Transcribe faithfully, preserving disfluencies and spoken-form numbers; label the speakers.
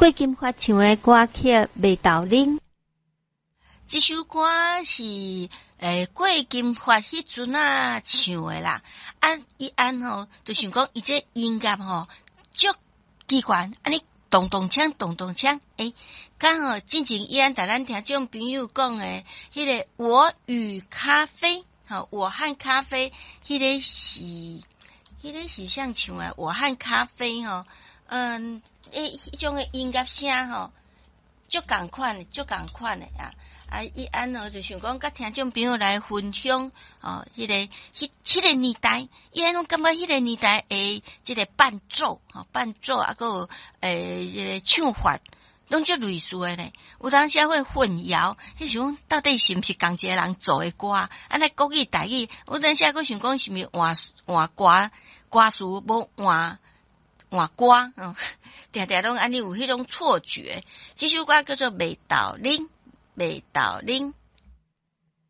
Speaker 1: 郭金发唱的歌曲《袂道冷》，
Speaker 2: 这首歌是诶郭金发迄阵啊唱的啦。啊，伊安吼，就想讲伊这音乐吼，足奇怪，安尼咚咚锵咚咚锵，诶，刚好进前伊安甲咱听众朋友讲诶，迄、那个我与咖啡，吼，我和咖啡，迄、那个是，迄、那个是像唱诶，我和咖啡吼，嗯。诶，迄种诶音乐声吼，足共款诶，足共款诶啊！啊，伊安吼就想讲，甲听众朋友来分享哦，迄、那个迄迄个年代，伊安拢感觉迄个年代诶，即个伴奏吼，伴奏啊，个有诶，即、那个唱法，拢足类似诶咧。有当时会混淆，迄想到底是毋是共一个人做诶歌？啊，那国语台语，有当时还想讲是毋是换换歌歌词无换。换歌，嗯，定定拢安尼有迄种错觉。这首歌叫做《袂道冷》，袂道冷。